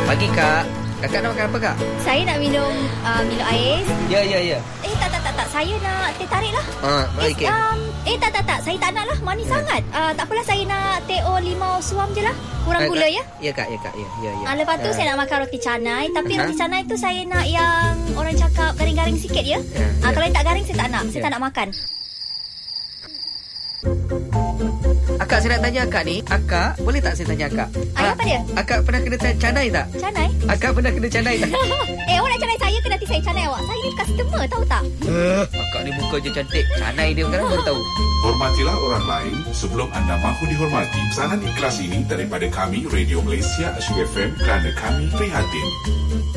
Pagi Kak. Kakak nak makan apa Kak? Saya nak minum ais. Ya. Tak. Saya nak teh tarik lah. Baik. Tak. Saya tak nak lah. Manis sangat. Tak apalah, saya nak teh o limau suam je lah. Kurang gula ya. Ya Kak. Ya. Lepas tu saya nak makan roti canai. Tapi roti canai tu saya nak yang orang cakap garing-garing sikit ya. Kalau yang tak garing saya tak nak. Saya tak nak makan. Akak, saya nak tanya Akak ni. Akak, boleh tak saya tanya Akak? Apa dia? Akak pernah kena canai tak? Canai? Akak pernah kena canai tak? Awak nak canai saya ke nanti saya canai awak? Saya ni customer, tahu tak? Akak ni muka je cantik. Canai dia sekarang baru tahu. Hormatilah orang lain sebelum anda mahu dihormati. Pesanan ikhlas ini daripada kami Radio Malaysia Asyik FM kerana kami prihatin.